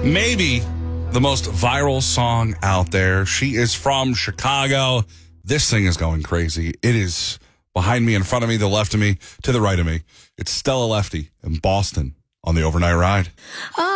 Maybe the most viral song out there. She is from Chicago. This thing is going crazy. It is behind me, in front of me, the left of me, to the right of me. It's Stella Lefty in Boston on the Overnight Ride.